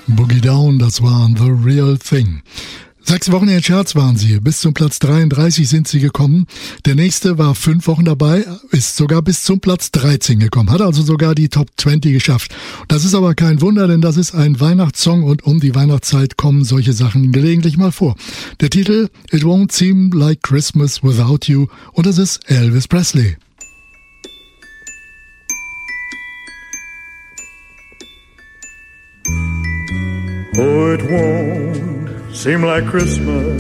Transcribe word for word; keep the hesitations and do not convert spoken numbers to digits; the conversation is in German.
Boogie Down, das war The Real Thing. Sechs Wochen in den Charts waren sie. Bis zum Platz dreiunddreißig sind sie gekommen. Der nächste war fünf Wochen dabei, ist sogar bis zum Platz dreizehn gekommen. Hat also sogar die Top zwanzig geschafft. Das ist aber kein Wunder, denn das ist ein Weihnachtssong und um die Weihnachtszeit kommen solche Sachen gelegentlich mal vor. Der Titel It Won't Seem Like Christmas Without You und das ist Elvis Presley. Oh, it won't seem like Christmas